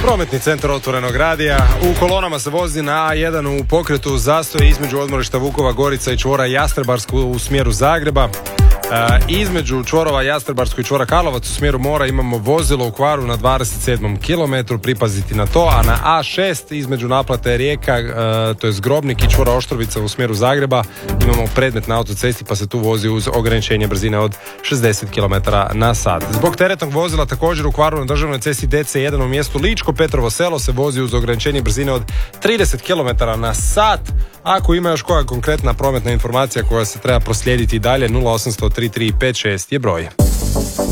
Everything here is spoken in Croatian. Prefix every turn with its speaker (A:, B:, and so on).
A: Prometni centar Otvorenog radija. U kolonama se vozi na A1 u pokretu, zastoj između odmorišta Vukova Gorica i čvora Jastrebarsko u smjeru Zagreba. Između čvorova Jastrebarsko i čvora Karlovac u smjeru mora imamo vozilo u kvaru na 27. kilometru, pripaziti na to, a na A6 između naplate Rijeka, to je Zgrobnik i čvora Oštrovica u smjeru Zagreba imamo predmet na autocesti pa se tu vozi uz ograničenje brzine od 60 km na sat. Zbog teretnog vozila također u kvaru na državnoj cesti DC1 u mjestu Ličko Petrovo selo se vozi uz ograničenje brzine od 30 km na sat. Ako ima još koja konkretna prometna informacija koja se treba proslijediti dalje, 0800 3356 je broj.